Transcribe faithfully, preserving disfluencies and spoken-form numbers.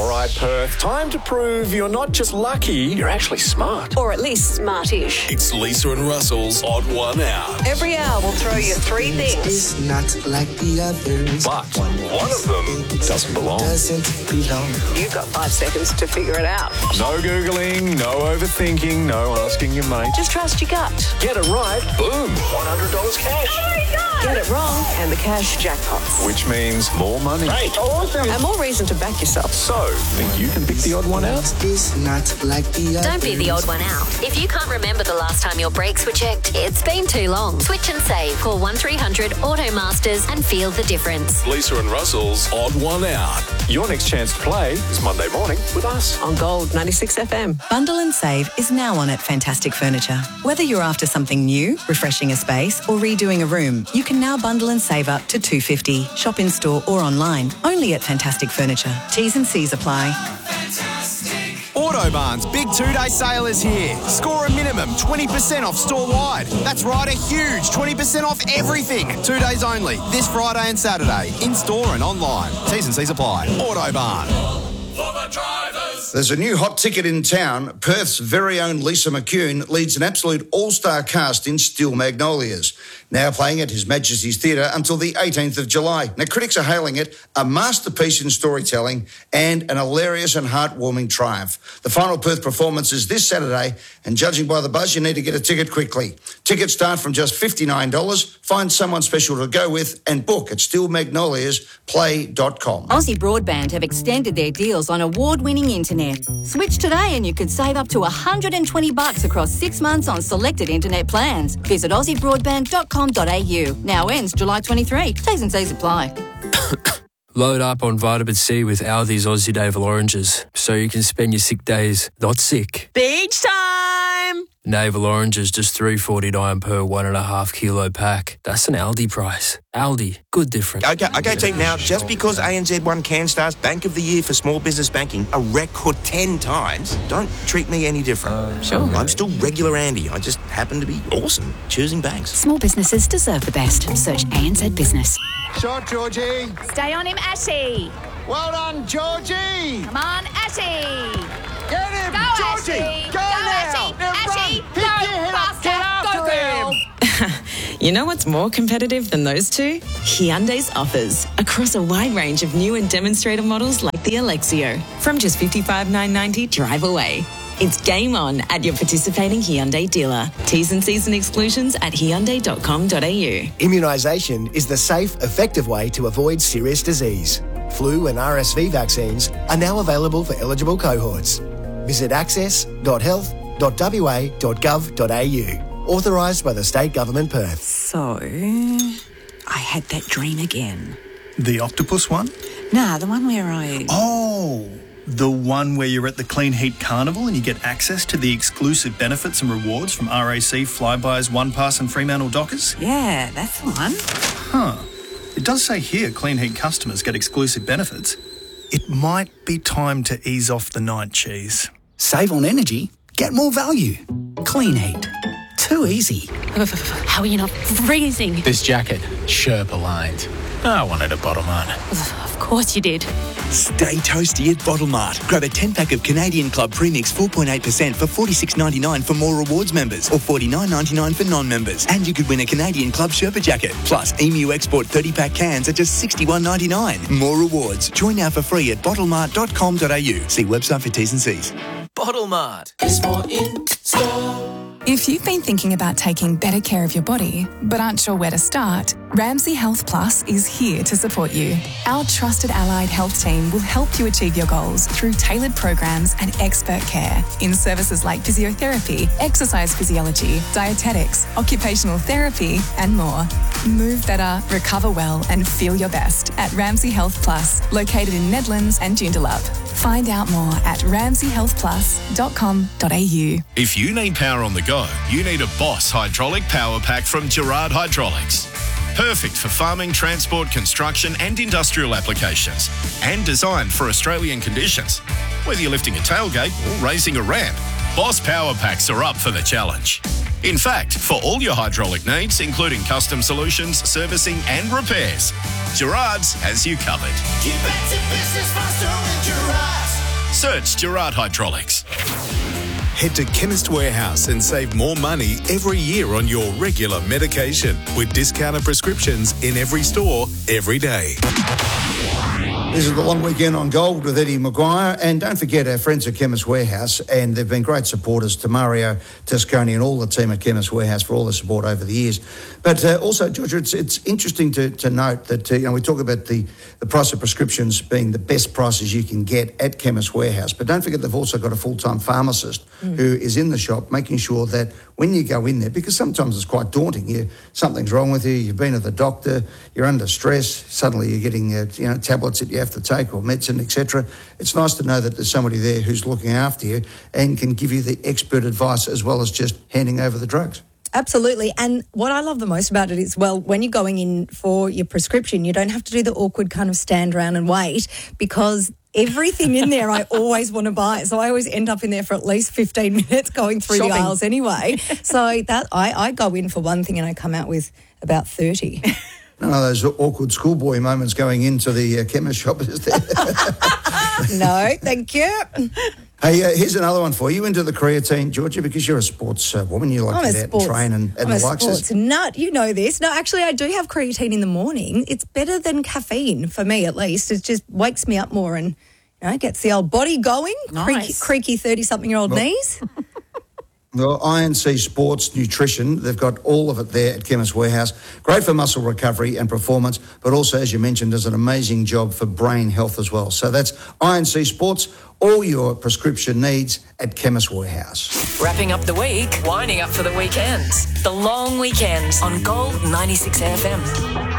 All right, Perth. Time to prove you're not just lucky, you're actually smart. Or at least smartish. It's Lisa and Russell's Odd One Out. Every hour we'll throw you three things. It's not like the others. But one of them doesn't belong. Doesn't belong. You've got five seconds to figure it out. No Googling, no overthinking, no asking your mate. Just trust your gut. Get it right, boom, one hundred dollars cash. Oh my God. Get it wrong, and the cash jackpots. Which means more money. Great. Awesome. And more reason to back yourself. So, think you can pick the odd one out? It's not like the others. Don't be the odd one out. If you can't remember the last time your brakes were checked, it's been too long. Switch and save. Call one three hundred Auto Masters and feel the difference. Lisa and Russell's Odd One Out. Your next chance to play is Monday morning with us. On Gold ninety-six F M. Bundle and Save is now on at Fantastic Furniture. Whether you're after something new, refreshing a space, or redoing a room, you can now bundle and save up to two hundred fifty dollars. Shop in store or online, only at Fantastic Furniture. T's and C's apply. Autobarn's big two-day sale is here. Score a minimum twenty percent off store-wide. That's right, a huge twenty percent off everything. Two days only, this Friday and Saturday, in-store and online. T's and C's apply. Autobarn. There's a new hot ticket in town. Perth's very own Lisa McCune leads an absolute all-star cast in Steel Magnolias, now playing at His Majesty's Theatre until the eighteenth of July. Now, critics are hailing it a masterpiece in storytelling and an hilarious and heartwarming triumph. The final Perth performance is this Saturday, and judging by the buzz, you need to get a ticket quickly. Tickets start from just fifty-nine dollars. Find someone special to go with and book at steel magnolias play dot com. Aussie Broadband have extended their deals on award-winning internet. Switch today and you could save up to one hundred twenty bucks across six months on selected internet plans. Visit aussie broadband dot com dot a u. Now ends July twenty-third. T's and C's apply. Load up on vitamin C with Aldi's Aussie Navel Oranges so you can spend your sick days not sick. Beach time! Navel Oranges just three dollars forty-nine per one and a half kilo pack. That's an Aldi price. Aldi, good difference. Okay, okay, team. Now, just because A N Z won CanStar's Bank of the Year for Small Business Banking a record ten times, don't treat me any different. Uh, sure. I'm still regular Andy. I just happen to be awesome choosing banks. Small businesses deserve the best. Search A N Z Business. Shot, Georgie. Stay on him, Ashy. Well done, Georgie. Come on, Ashy. Get him, Go, Georgie. Ashy. Go, Go now. Ashy. Now Ashy. Pick Go, your head up. Get faster. after Go, girl. him. You know what's more competitive than those two? Hyundai's offers across a wide range of new and demonstrator models like the Alexio. From just fifty-five thousand nine hundred ninety dollars drive away. It's game on at your participating Hyundai dealer. T's and C's and exclusions at hyundai dot com dot a u. Immunisation is the safe, effective way to avoid serious disease. Flu and R S V vaccines are now available for eligible cohorts. Visit access dot health dot w a dot gov dot a u. Authorised by the State Government Perth. So, I had that dream again. The octopus one? Nah, the one where I... Oh, the one where you're at the Clean Heat Carnival and you get access to the exclusive benefits and rewards from R A C, Flybuys, OnePass and Fremantle Dockers? Yeah, that's the one. Huh. It does say here Clean Heat customers get exclusive benefits. It might be time to ease off the night cheese. Save on energy, get more value. Clean Heat. Too easy. How are you not freezing? This jacket, Sherpa lined. I wanted a Bottle Mart. Of course you did. Stay toasty at Bottle Mart. Grab a ten-pack of Canadian Club Premix four point eight percent for forty-six ninety-nine for more rewards members or forty-nine ninety-nine for non-members. And you could win a Canadian Club Sherpa jacket. Plus, Emu Export thirty-pack cans at just sixty-one ninety-nine. More rewards. Join now for free at bottle mart dot com dot a u. See website for T's and C's. Bottle Mart. It's more in store. If you've been thinking about taking better care of your body, but aren't sure where to start, Ramsay Health Plus is here to support you. Our trusted allied health team will help you achieve your goals through tailored programs and expert care in services like physiotherapy, exercise physiology, dietetics, occupational therapy, and more. Move better, recover well, and feel your best at Ramsay Health Plus, located in Nedlands and Joondalup. Find out more at ramsay health plus dot com dot a u. If you need power on the go, you need a Boss Hydraulic Power Pack from Gerard Hydraulics. Perfect for farming, transport, construction and industrial applications. And designed for Australian conditions. Whether you're lifting a tailgate or raising a ramp, Boss Power Packs are up for the challenge. In fact, for all your hydraulic needs, including custom solutions, servicing and repairs, Gerard's has you covered. Get back to business faster with Gerard's. Search Gerard Hydraulics. Head to Chemist Warehouse and save more money every year on your regular medication with discounted prescriptions in every store, every day. This is the long weekend on Gold with Eddie Maguire. And don't forget our friends at Chemist Warehouse, and they've been great supporters to Mario Tasconi and all the team at Chemist Warehouse for all the support over the years. But uh, also, Georgia, it's, it's interesting to, to note that, uh, you know, we talk about the, the price of prescriptions being the best prices you can get at Chemist Warehouse. But don't forget they've also got a full-time pharmacist mm. who is in the shop making sure that when you go in there, because sometimes it's quite daunting, you, something's wrong with you, you've been to the doctor, you're under stress, suddenly you're getting uh, you know, tablets that you have to take or medicine, et cetera. It's nice to know that there's somebody there who's looking after you and can give you the expert advice as well as just handing over the drugs. Absolutely. And what I love the most about it is, well, when you're going in for your prescription, you don't have to do the awkward kind of stand around and wait, because everything in there I always want to buy. So I always end up in there for at least fifteen minutes going through Shopping. the aisles anyway. So that I, I go in for one thing and I come out with about thirty. None of those awkward schoolboy moments going into the uh, chemist shop, is there? No, thank you. Hey, uh, here's another one for you. Into the creatine, Georgia, because you're a sports uh, woman. You like I'm to get out and train and, and I'm the a likes. sports nut. You know this. No, actually, I do have creatine in the morning. It's better than caffeine, for me at least. It just wakes me up more and, you know, gets the old body going. Nice. Creaky thirty-something-year-old well, knees. Well, I N C Sports Nutrition, they've got all of it there at Chemist Warehouse. Great for muscle recovery and performance, but also, as you mentioned, does an amazing job for brain health as well. So that's I N C Sports, all your prescription needs at Chemist Warehouse. Wrapping up the week, winding up for the weekend. The long weekend on Gold ninety-six F M.